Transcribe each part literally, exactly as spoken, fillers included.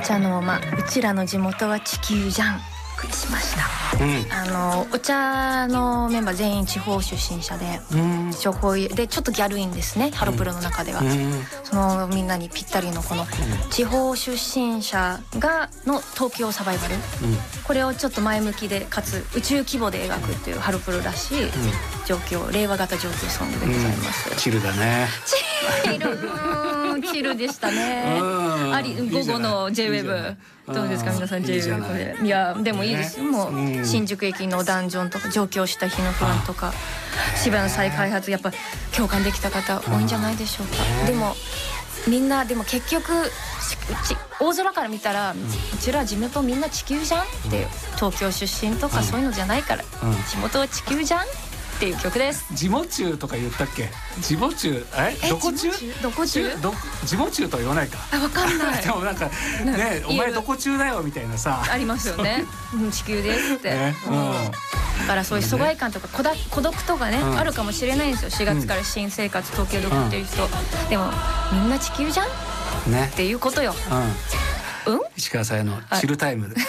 茶の間、うちらの地元は地球じゃん、お送りしました、うん、あのお茶のメンバー全員地方出身者で、うん、一応こういうでちょっとギャルいんですね、ハロプロの中では、うん、そのみんなにぴったりのこの地方出身者がの東京サバイバル、うん、これをちょっと前向きでかつ宇宙規模で描くっていうハロプロらしい状況、令和型上級ソングでございます、 うん、チルだね。 チルチルでしたね。あり午後の ジェイウェーブどうですか皆さん。 ジェイウェーブ でいやでもいいですよ、もう新宿駅のダンジョンとか上京した日の不安とか渋谷の再開発、やっぱ共感できた方多いんじゃないでしょうか。でもみんなでも結局大空から見たら、うん、うちら地元みんな地球じゃんって、うん、東京出身とかそういうのじゃないから、うん、地元は地球じゃんっていう曲です。 地元中とか言ったっけ？地元中えどこ中？ どこ中？ 地元中とは言わないか。 あ、わかんない。 でもなんかね、お前どこ中だよみたいなさありますよね。地球ですって。ね、うん。だからそういう疎外感とか孤独、孤独とかね、うん、あるかもしれないんですよ。しがつから新生活東京で送ってる人、うん、でもみんな地球じゃん、ね、っていうことよ。うん。うん、 石川さやのチルタイムでした。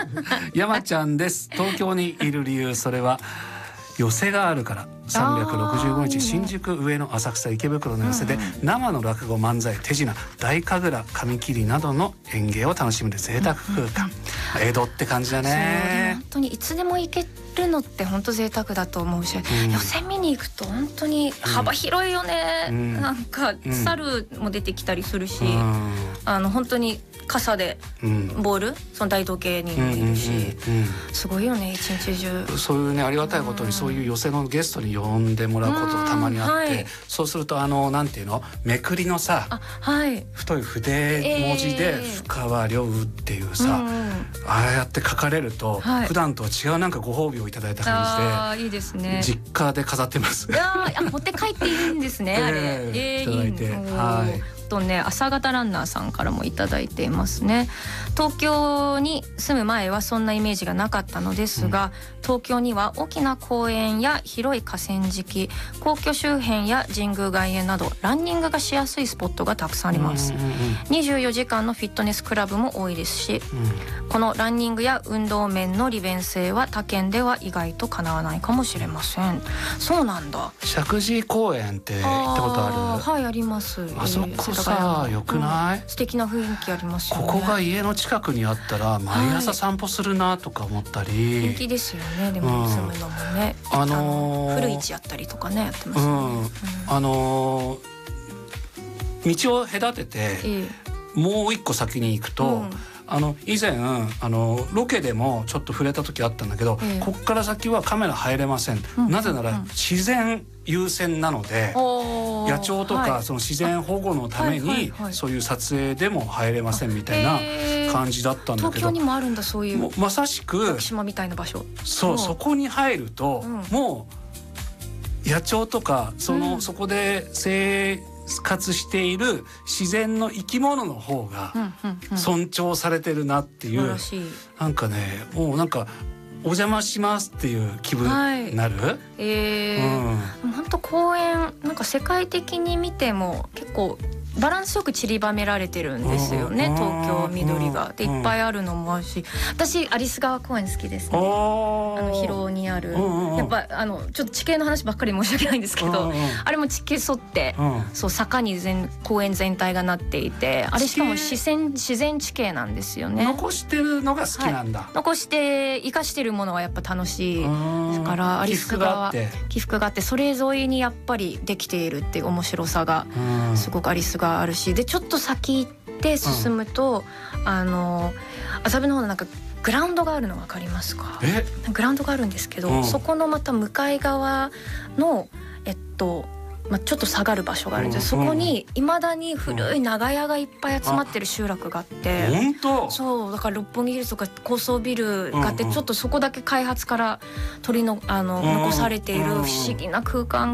山ちゃんです。東京にいる理由、それは寄席があるから。さんびゃくろくじゅうごにち新宿上野浅草池袋の寄席で生の落語漫才手品大神楽紙切りなどの演芸を楽しむで贅沢空間、うんうん、江戸って感じだね。 本当にいつでも行けるのって本当贅沢だと思うし、うん、寄席見に行くと本当に幅広いよね、うん、なんか猿も出てきたりするし、うん、あの本当に傘でボール、うん、その大道芸人もいるし、うんうんうんうん、すごいよね一日中。 そういうねありがたいことに、そういう寄席のゲストに呼んでもらうことがたまにあって、はい、そうするとあのなんていうのめくりのさ、 はい、 太い筆文字で深川亮っていうさ、えー、ああやって書かれると、はい、普段とは違うなんかご褒美をいただいた感じで、 あいいですね、 実家で飾ってます。 ああ持って帰っていいんですね、あれ、 えー、いただいて、はいとね、朝方ランナーさんからもいただいていますね。東京に住む前はそんなイメージがなかったのですが、うん、東京には大きな公園や広い河川敷、皇居周辺や神宮外苑などランニングがしやすいスポットがたくさんあります、うんうんうん、にじゅうよじかんのフィットネスクラブも多いですし、うん、このランニングや運動面の利便性は他県では意外とかなわないかもしれません。そうなんだ。 石神井公園って行ったことある？ あ、はい、あります。 あそこさあよくない、 うん、素敵な雰囲気ありますよね。 ここが家の近くにあったら毎朝散歩するなとか思ったり、 人気ですよね。でも住むのもね、うん、あのー、古市やったりとかねやってますよね、うんうん、 あのー、道を隔てて、ええ、もう一個先に行くと、うん、あの以前あのロケでもちょっと触れた時あったんだけど、ええ、こっから先はカメラ入れません、うん、なぜなら自然優先なので、うん、野鳥とか、はい、その自然保護のために、はいはいはい、そういう撮影でも入れませんみたいな感じだったんだけど、 東京にもあるんだそういう、 まさしく徳島みたいな場所。 そう、そこに入ると、うん、もう野鳥とかその、うん、そこで生活している自然の生き物の方が尊重されてるなっていう、うんうんうん、なんかねもうなんかお邪魔しますっていう気分になる、はい、 えーうん、本当公園なんか世界的に見ても結構バランスよく散りばめられてるんですよね、東京緑がでいっぱいあるのもあるし、私有栖川公園好きですね。あの広尾にある、やっぱあのちょっと地形の話ばっかり申し訳ないんですけど、あれも地形沿って、そう坂に全公園全体がなっていて、あれしかも自然自然地形なんですよね。 残してるのが好きなんだ、はい、 残して生かしてるものはやっぱ楽しいだから有栖川起伏があって、それ沿いにやっぱりできているっていう面白さがすごく有栖川あるし、でちょっと先行って進むと、うん、あの麻布の方のなんかグラウンドがあるの分かりますか？ えグラウンドがあるんですけど、うん、そこのまた向かい側のえっとまあ、ちょっと下がる場所があるんです、うん、そこにいまだに古い長屋がいっぱい集まってる集落があって、 本当？ そうだから六本木ヒルズとか高層ビルがあって、うんうん、ちょっとそこだけ開発から取りのあの、うん、残されている不思議な空間